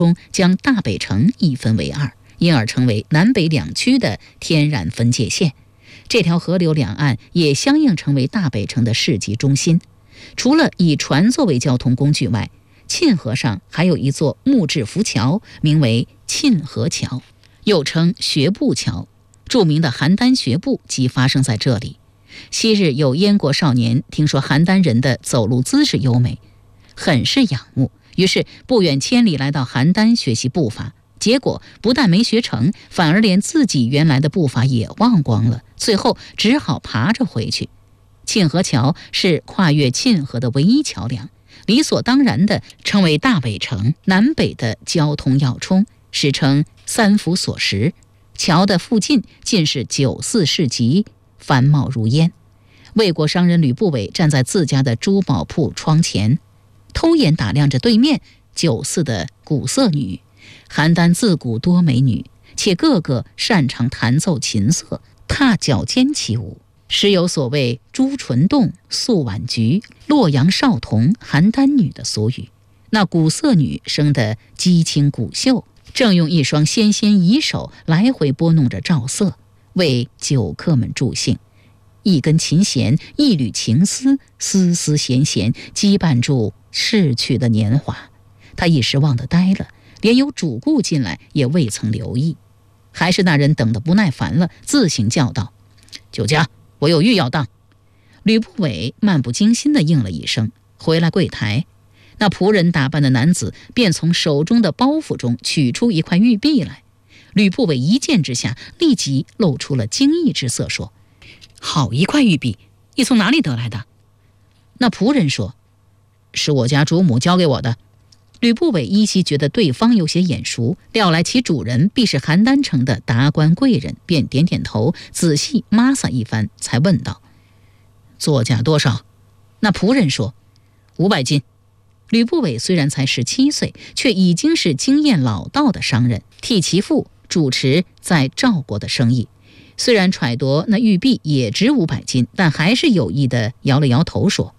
中将大北城一分为二，因而成为南北两区的天然分界线。这条河流两岸也相应成为大北城的市集中心。除了以船作为交通工具外，沁河上还有一座木质浮桥，名为沁河桥，又称学步桥。著名的邯郸学步即发生在这里。昔日有燕国少年听说邯郸人的走路姿势优美，很是仰慕，于是不远千里来到邯郸学习步法。结果不但没学成，反而连自己原来的步伐也忘光了，最后只好爬着回去。沁河桥是跨越沁河的唯一桥梁，理所当然地成为大北城南北的交通要冲，史称三府所食。桥的附近尽是酒肆市集，繁茂如烟。魏国商人吕不韦站在自家的珠宝铺窗前，偷眼打量着对面酒肆的古色女。邯郸自古多美女，且个个擅长弹奏琴瑟，踏脚尖起舞，时有所谓朱唇动、素婉菊、洛阳少童、邯郸女的俗语。那古色女生得肌清骨秀，正用一双纤纤仪手来回拨弄着照瑟，为酒客们助兴。一根琴弦，一缕情丝，丝丝弦弦羁绊住逝去的年华。他一时忘得呆了，连有主顾进来也未曾留意。还是那人等得不耐烦了，自行叫道：“酒家，我有玉要当。”吕不韦漫不经心地应了一声，回来柜台。那仆人打扮的男子便从手中的包袱中取出一块玉璧来。吕不韦一见之下，立即露出了惊异之色，说：“好一块玉璧，你从哪里得来的？”那仆人说：“是我家主母交给我的。”吕不韦依稀觉得对方有些眼熟，料来其主人必是邯郸城的达官贵人，便点点头，仔细抹撒一番，才问道：“作价多少？”那仆人说：“500斤。”吕不韦虽然才17岁，却已经是经验老道的商人，替其父主持在赵国的生意。虽然揣度那玉璧也值500斤，但还是有意地摇了摇头，说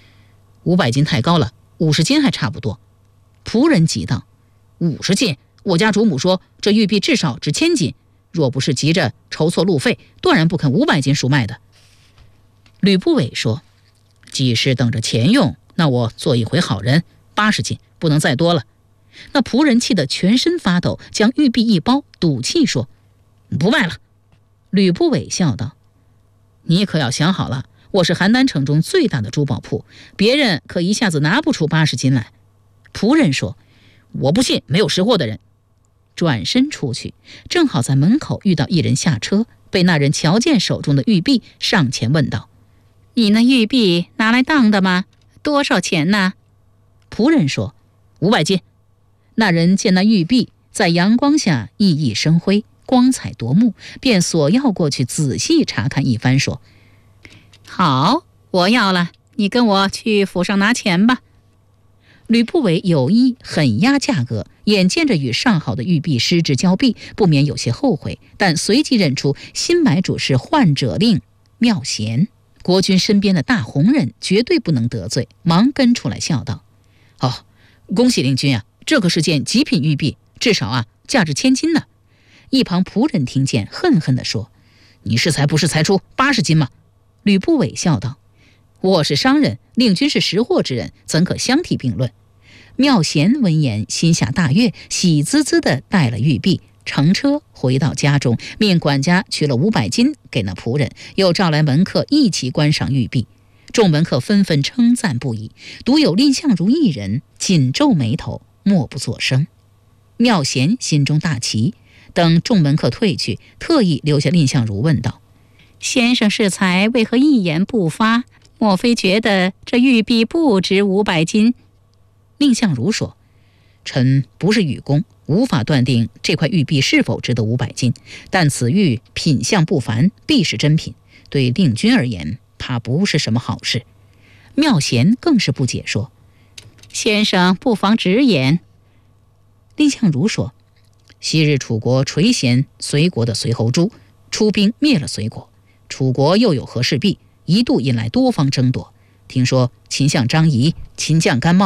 ：“500斤太高了，50斤还差不多。”仆人急道：“50斤？我家主母说这玉璧至少值1000斤，若不是急着筹措路费，断然不肯500斤赎卖的。”吕不韦说：“既是等着钱用，那我做一回好人，80斤，不能再多了。”那仆人气得全身发抖，将玉璧一包，赌气说：“不卖了。”吕不韦笑道：“你可要想好了，我是邯郸城中最大的珠宝铺，别人可一下子拿不出80斤来。”仆人说：“我不信没有识货的人。”转身出去，正好在门口遇到一人下车，被那人瞧见手中的玉璧，上前问道：“你那玉璧拿来当的吗？多少钱呢？”仆人说：“500斤。”那人见那玉璧在阳光下熠熠生辉，光彩夺目，便索要过去仔细查看一番，说：“好，我要了，你跟我去府上拿钱吧。”吕不韦有意狠压价格，眼见着与上好的玉璧失之交臂，不免有些后悔，但随即认出新买主是宦者令妙贤，国君身边的大红人，绝对不能得罪，忙跟出来笑道：“哦，恭喜令君啊，这可是件极品玉璧，至少价值1000斤呢。”一旁仆人听见，恨恨地说：“你是才不是才出80斤吗？”吕不韦笑道：“我是商人，令君是识货之人，怎可相提并论？”妙贤闻言心下大悦，喜滋滋地带了玉璧，乘车回到家中，命管家取了500斤给那仆人，又召来门客一起观赏玉璧。众门客纷纷称赞不已，独有蔺相如一人紧皱眉头，默不作声。妙贤心中大奇，等众门客退去，特意留下蔺相如问道：“先生是才为何一言不发？莫非觉得这玉璧不值500斤？”蔺相如说：“臣不是玉工，无法断定这块玉璧是否值得500斤，但此玉品相不凡，必是真品，对令君而言，怕不是什么好事。”妙贤更是不解，说：“先生不妨直言。”蔺相如说：“昔日楚国垂涎随国的随侯朱，出兵灭了随国，楚国又有和氏璧，一度引来多方争夺。听说秦相张仪、秦将甘茂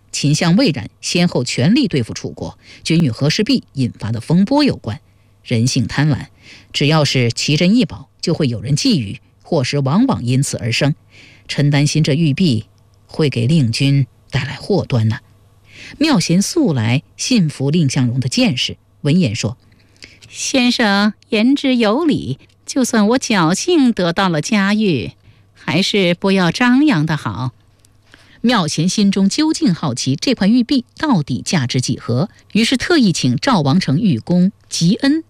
秦相魏冉先后全力对付楚国，均与和氏璧引发的风波有关。人性贪婪，只要是奇珍异宝，就会有人觊觎，祸事往往因此而生。臣担心这玉璧会给令君带来祸端呢。妙贤素来信服蔺相如的见识，闻言说：“ 先生言之有理，就算我侥幸得到了佳玉，还是不要张扬的好。” 妙贤心中究竟好奇这块玉璧到底价值几何，于是特意请赵王城玉工吉恩